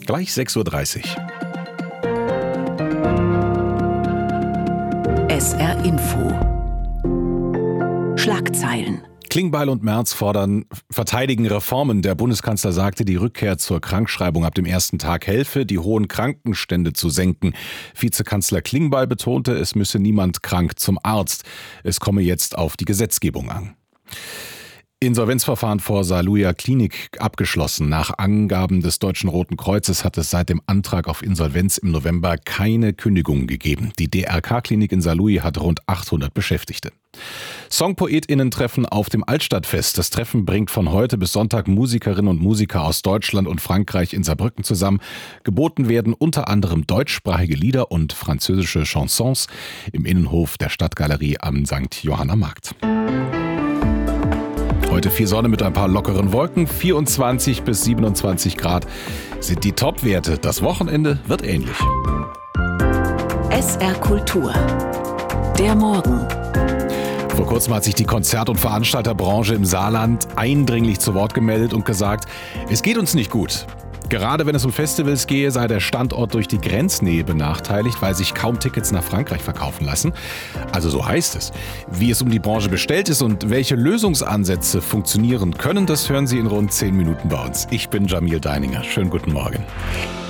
Gleich 6:30 Uhr. SR Info. Schlagzeilen. Klingbeil und Merz verteidigen Reformen. Der Bundeskanzler sagte, die Rückkehr zur Krankschreibung ab dem ersten Tag helfe, die hohen Krankenstände zu senken. Vizekanzler Klingbeil betonte, es müsse niemand krank zum Arzt. Es komme jetzt auf die Gesetzgebung an. Insolvenzverfahren vor Saarlouier Klinik abgeschlossen. Nach Angaben des Deutschen Roten Kreuzes hat es seit dem Antrag auf Insolvenz im November keine Kündigungen gegeben. Die DRK-Klinik in Saarlouis hat rund 800 Beschäftigte. SongpoetInnen-Treffen auf dem Altstadtfest. Das Treffen bringt von heute bis Sonntag Musikerinnen und Musiker aus Deutschland und Frankreich in Saarbrücken zusammen. Geboten werden unter anderem deutschsprachige Lieder und französische Chansons im Innenhof der Stadtgalerie am St. Johanna Markt. Heute viel Sonne mit ein paar lockeren Wolken. 24 bis 27 Grad sind die Top-Werte. Das Wochenende wird ähnlich. SR Kultur. Der Morgen. Vor kurzem hat sich die Konzert- und Veranstalterbranche im Saarland eindringlich zu Wort gemeldet und gesagt, es geht uns nicht gut. Gerade wenn es um Festivals gehe, sei der Standort durch die Grenznähe benachteiligt, weil sich kaum Tickets nach Frankreich verkaufen lassen. Also so heißt es. Wie es um die Branche bestellt ist und welche Lösungsansätze funktionieren können, das hören Sie in rund 10 Minuten bei uns. Ich bin Jamil Deininger. Schönen guten Morgen.